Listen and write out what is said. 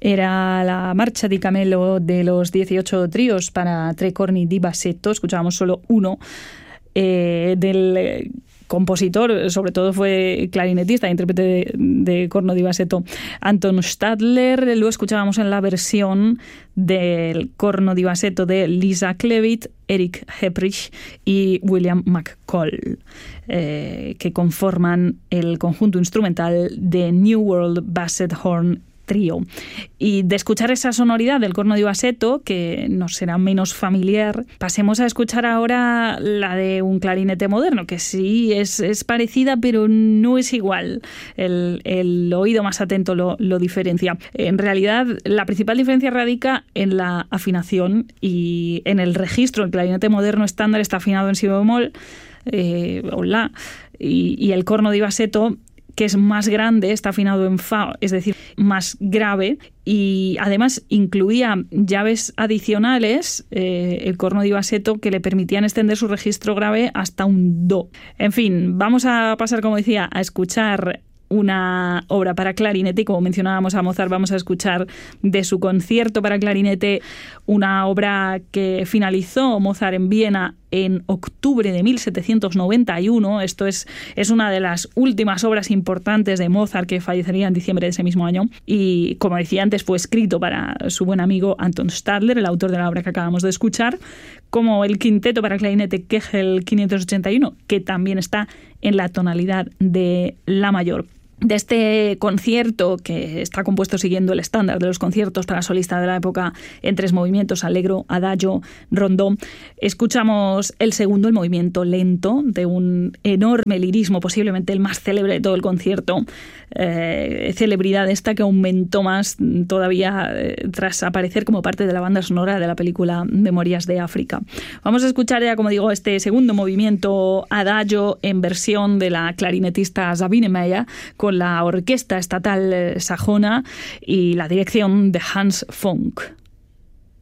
Era la marcha di Camelo de los 18 tríos para tre corni di bassetto. Escuchábamos solo uno del compositor, sobre todo fue clarinetista, intérprete de corno di bassetto, Anton Stadler. Lo escuchábamos en la versión del corno di bassetto de Lisa Klevit, Eric Heprich y William McCall, que conforman el conjunto instrumental de New World Basset Horn Trío. Y de escuchar esa sonoridad del corno di bassetto, que nos será menos familiar, pasemos a escuchar ahora la de un clarinete moderno, que sí es parecida, pero no es igual. El oído más atento lo diferencia. En realidad, la principal diferencia radica en la afinación y en el registro. El clarinete moderno estándar está afinado en si bemol, o la, y el corno di bassetto, que es más grande, está afinado en fa, es decir, más grave, y además incluía llaves adicionales, el corno di bassetto, que le permitían extender su registro grave hasta un do. En fin, vamos a pasar, como decía, a escuchar una obra para clarinete, y como mencionábamos a Mozart, vamos a escuchar de su concierto para clarinete una obra que finalizó Mozart en Viena en octubre de 1791. Esto es una de las últimas obras importantes de Mozart, que fallecería en diciembre de ese mismo año, y como decía antes, fue escrito para su buen amigo Anton Stadler, el autor de la obra que acabamos de escuchar, como el quinteto para clarinete Kegel 581, que también está en la tonalidad de la mayor. De este concierto, que está compuesto siguiendo el estándar de los conciertos para solista de la época en 3 movimientos, allegro, adagio, rondó, escuchamos el segundo, el movimiento lento, de un enorme lirismo, posiblemente el más célebre de todo el concierto, celebridad esta que aumentó más todavía tras aparecer como parte de la banda sonora de la película Memorias de África. Vamos a escuchar ya, como digo, este segundo movimiento adagio en versión de la clarinetista Sabine Meyer, con la Orquesta Estatal Sajona y la dirección de Hans Funk.